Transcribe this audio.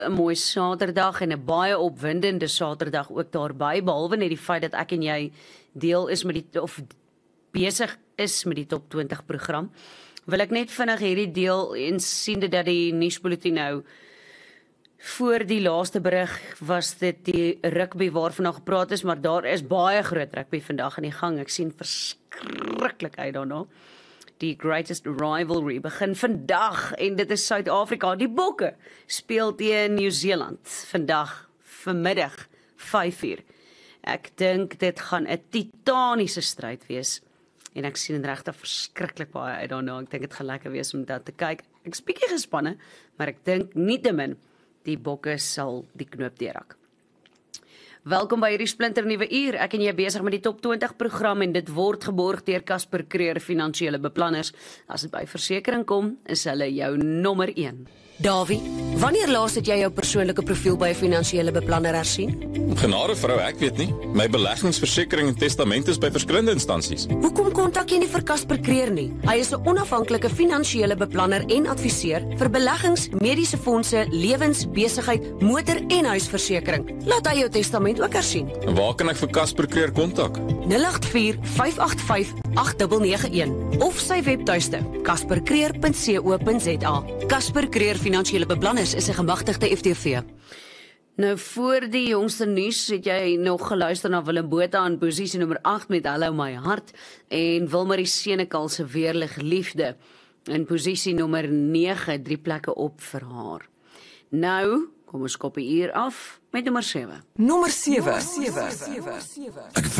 'n mooi Saterdag en 'n baie opwindende Saterdag ook daarby, behalwe net die feit dat ek en jy deel is met besig is met die Top 20 program. Wil ek net vinnig hierdie deel en sien dat die nuusbulletin nou voor die laaste berig was dit die rugby waarvan nog gepraat is, maar daar is baie groot rugby vandag in die gang. Ek sien verskriklik uit daarna. Die Greatest Rivalry begin vandag en dit is Suid-Afrika. Die Bokke speel teen Nieu-Seeland vandag vanmiddag 5:00. Ek dink dit gaan 'n titaniese stryd wees en ek sien regtig verskriklik baie uit daarna. Ek dink dit gaan lekker wees om dit te kyk. Ek is bietjie gespanne, maar ek dink nietemin die Bokke sal die knoop deurhak. Welkom by hierdie splinternuwe uur. Ek en jy besig met die Top 20 program en dit word geborg deur Casper Creer Finansiële Beplanners. As dit by versekering kom, is hulle jou nommer 1. Davie, wanneer laas het jy jou persoonlike profiel by 'n finansiële beplanner hersien? Genade vrou, ek weet nie. My beleggingsversekering en testament is by verskillende instansies. Hoekom kontak jy nie vir Casper Creer nie? Hy is 'n onafhanklike finansiële beplanner en adviseur vir beleggings, mediese fondse, lewens, besigheid, motor en huisversekering. Laat hy jou testament ook hersien. En waar kan ek vir Casper Creer kontak? 084-585-8991 of sy webtuiste caspercreer.co.za. Casper Creer Finansiële Beplanners is 'n gemagtigde FTV. Nou voor die jongste nuus het jy nog geluister na Willem Botha in posisie nommer 8 met Hallo My Hart en Wilmarie Senekal se Weerlig Liefde in posisie nommer 9, 3 plekke op vir haar. Nou, kom ons kop hier af met nommer 7. Nommer 7. Ek